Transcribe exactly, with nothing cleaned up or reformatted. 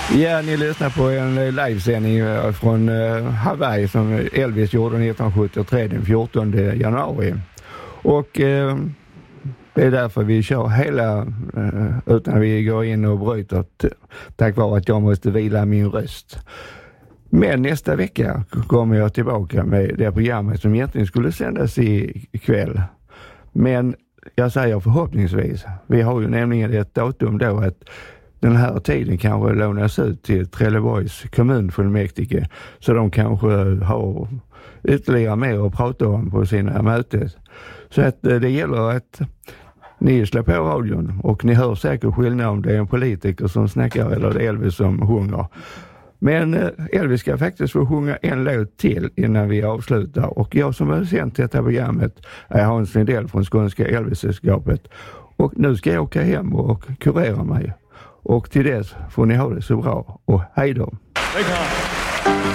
Ja, ni lyssnar på en livesändning från Hawaii som Elvis gjorde nittonhundrasjuttiotre den fjortonde januari. Och eh, det är därför vi kör hela eh, utan vi går in och bryter t- tack vare att jag måste vila min röst. Men nästa vecka kommer jag tillbaka med det programmet som egentligen skulle sändas i kväll. Men jag säger förhoppningsvis. Vi har ju nämligen ett datum då att den här tiden kanske lånas ut till Trelleborgs kommunfullmäktige så de kanske har ytterligare mer att prata om på sina möten. Så att det gäller att ni slår på radion och ni hör säkert skillnad om det är en politiker som snackar eller det är Elvis som sjunger. Men Elvis ska faktiskt få sjunga en låt till innan vi avslutar. Och jag som har sänt detta programmet är Hans Lindell från Skånska Elvis-sällskapet. Och nu ska jag åka hem och kurera mig. Och till dess får ni ha det så bra. Och hej då!